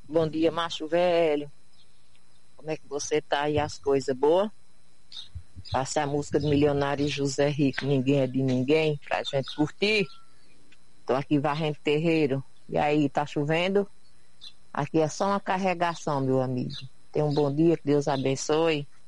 Bom dia, macho velho. Como é que você tá? E as coisas boas? Passa a música do Milionário José Rico, Ninguém é de Ninguém, pra gente curtir. Tô aqui varrendo terreiro. E aí, tá chovendo? Aqui é só uma carregação, meu amigo. Tenha um bom dia, que Deus abençoe.